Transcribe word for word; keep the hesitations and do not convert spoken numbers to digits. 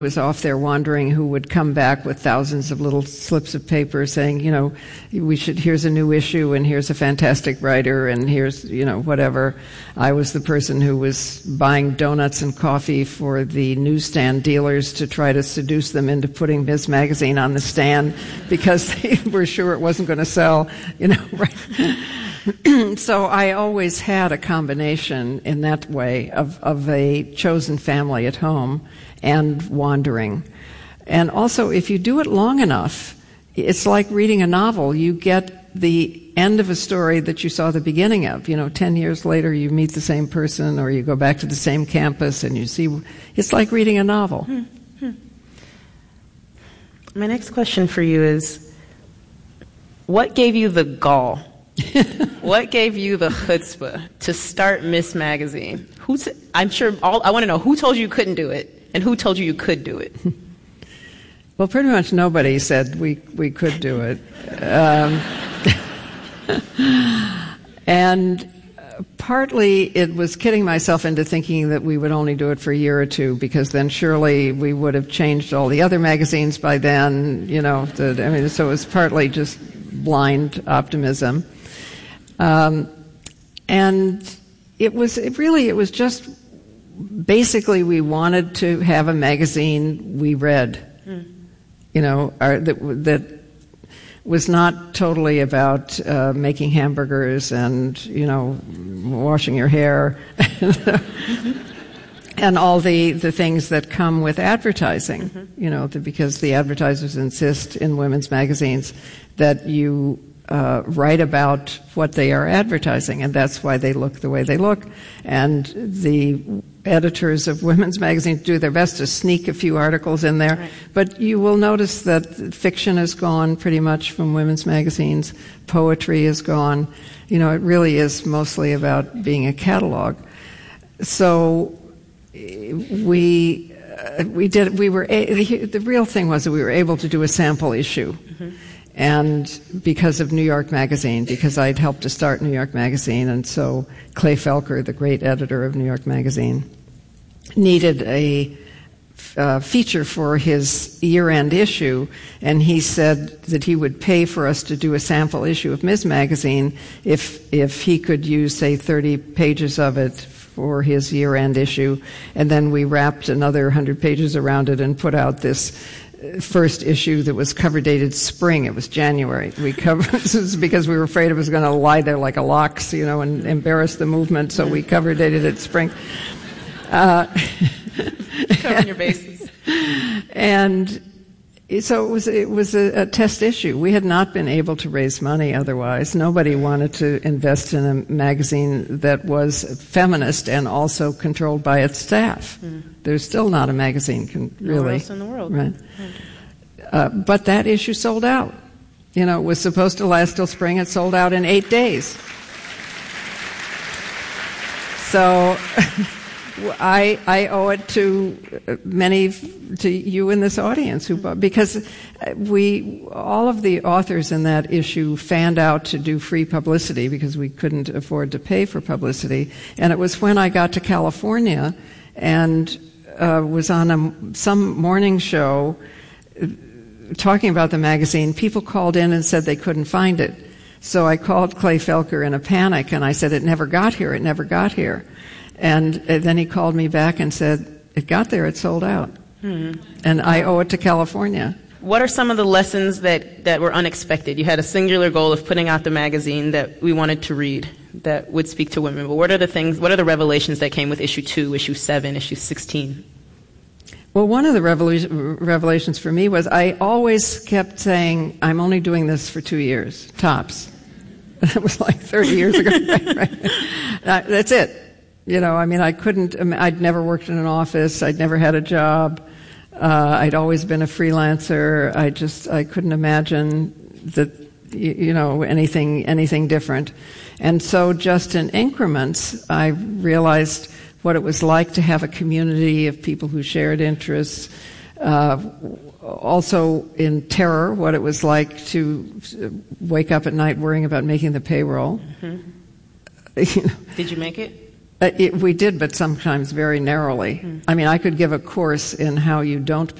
was off there wandering who would come back with thousands of little slips of paper saying, you know, we should, here's a new issue and here's a fantastic writer and here's, you know, whatever. I was the person who was buying donuts and coffee for the newsstand dealers to try to seduce them into putting Miz Magazine on the stand because they were sure it wasn't going to sell, you know, right? So I always had a combination in that way of, of a chosen family at home and wandering. And also, if you do it long enough, it's like reading a novel. You get the end of a story that you saw the beginning of. You know, ten years later, you meet the same person, or you go back to the same campus, and you see, it's like reading a novel. Hmm. Hmm. My next question for you is, what gave you the gall? What gave you the chutzpah to start Miz Magazine? Who's, I'm sure all, I want to know who told you you couldn't do it and who told you you could do it. Well, pretty much nobody said we we could do it, um, and partly it was kidding myself into thinking that we would only do it for a year or two, because then surely we would have changed all the other magazines by then. You know, the, I mean, so it was partly just blind optimism. Um, and it was it really, it was just basically we wanted to have a magazine we read, mm. you know, our, that, that was not totally about uh, making hamburgers and, you know, washing your hair mm-hmm. and all the, the things that come with advertising, mm-hmm. you know, the, because the advertisers insist in women's magazines that you Uh, write about what they are advertising, and that's why they look the way they look. And the editors of women's magazines do their best to sneak a few articles in there. Right. But you will notice that fiction is gone pretty much from women's magazines. Poetry is gone. You know, it really is mostly about being a catalog. So we uh, we did. We were a, the real thing was that we were able to do a sample issue. Mm-hmm. And because of New York Magazine, because I'd helped to start New York Magazine, and so Clay Felker, the great editor of New York Magazine, needed a uh, feature for his year-end issue, and he said that he would pay for us to do a sample issue of Miz Magazine if if he could use, say, thirty pages of it for his year-end issue, and then we wrapped another one hundred pages around it and put out this first issue that was cover dated spring. It was January. We covered this is because we were afraid it was going to lie there like a lox, you know, and embarrass the movement. So we cover dated it spring. Uh, Covering your bases. And so it was. It was a, a test issue. We had not been able to raise money otherwise. Nobody wanted to invest in a magazine that was feminist and also controlled by its staff. Mm. There's still not a magazine, can, really. Nowhere else in the world. Right. Uh, but that issue sold out. You know, it was supposed to last till spring. It sold out in eight days. So I I owe it to many, to you in this audience, who because we all of the authors in that issue fanned out to do free publicity because we couldn't afford to pay for publicity. And it was when I got to California and uh, was on a, some morning show talking about the magazine, people called in and said they couldn't find it. So I called Clay Felker in a panic, and I said, it never got here, it never got here. And then he called me back and said, it got there, it sold out. Hmm. And I owe it to California. What are some of the lessons that, that were unexpected? You had a singular goal of putting out the magazine that we wanted to read, that would speak to women. But what are the things, what are the revelations that came with issue two, issue seven, issue sixteen? Well, one of the revela- revelations for me was I always kept saying, I'm only doing this for two years, tops. That was like thirty years ago. Right, right. Uh, that's it. You know, I mean, I couldn't, I'd never worked in an office, I'd never had a job, uh, I'd always been a freelancer, I just, I couldn't imagine that, you, you know, anything, anything different. And so just in increments, I realized what it was like to have a community of people who shared interests, uh, also in terror, what it was like to wake up at night worrying about making the payroll. Mm-hmm. You know. Did you make it? Uh, it, we did, but sometimes very narrowly. I mean, I could give a course in how you don't